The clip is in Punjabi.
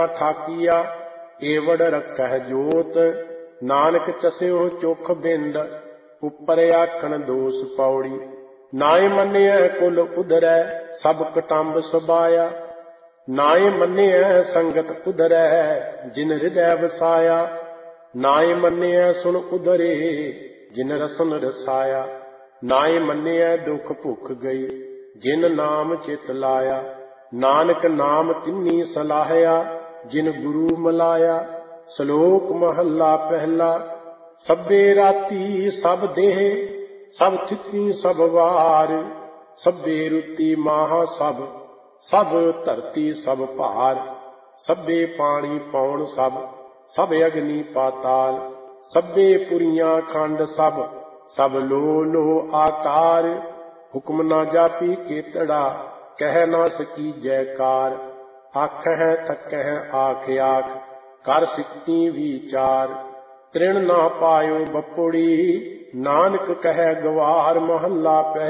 ਠਾਕੀਆ ਏਵੜ ਰੱਖਹਿ ਜੋਤ। ਨਾਨਕ ਚਸਿਓ ਚੁਖ ਬਿੰਦ ਉੱਪਰ ਆਖਣ ਦੋਸ ਪੌੜੀ। ਨਾਏ ਮੰਨਿਐ ਕੁਲ ਉਧਰੈ ਸਭ ਕਟੰਬ ਸਬਾਇਆ। ਨਾਏ ਮੰਨਿਐ ਸੰਗਤ ਉਧਰੈ ਜਿਨ ਹਿਰਦੈ ਵਸਾਇਆ। ਨਾਏ ਮੰਨਿਐ ਸੁਨ ਉਧਰੇ ਜਿਨ ਰਸਨ ਰਸਾਇਆ। ਨਾਏ ਮੰਨਿਐ ਦੁਖ ਭੁਖ ਗਈ ਜਿਨ ਨਾਮ ਚਿਤ ਲਾਇਆ। ਨਾਨਕ ਨਾਮ ਤਿੰਨੀ ਸਲਾਹਿਆ ਜਿਨ ਗੁਰੂ ਮਲਾਇਆ। ਸ਼ਲੋਕ ਮਹੱਲਾ ਪਹਿਲਾ। ਸਭੇ ਰਾਤੀ ਸਭ ਦੇਹ ਸਭ ਥਿਤੀ ਸਭ ਵਾਰ। ਸਭੇ ਰੁਤੀ ਮਾਹ ਸਭ ਸਭ ਧਰਤੀ ਸਭ ਭਾਰ। ਸਭੇ ਪਾਣੀ ਪੌਣ ਸਭ ਸਭ ਅਗਨੀ ਪਾਤਾਲ। ਸਭੇ ਪੁਰੀਆਂ ਖੰਡ ਸਭ ਸਭ ਲੋ ਲੋ ਆਕਾਰ। ਹੁਕਮ ਨਾ ਜਾਪੀ ਕੇਤੜਾ ਕਹਿ ਨਾ ਸਕੀ ਜੈਕਾਰ। ਆਖਹਿ ਥਕਹਿ ਆਖ ਆਖ ਕਰ ਸਿੱਖੀ ਵਿਚਾਰ। ਤ੍ਰਿਣ ਨਾ ਪਾਇਓ ਬਪੁੜੀ ਨਾਨਕ ਕਹਿ ਗਵਾਰ। ਮਹੱਲਾ ਪਹਿਲਾ।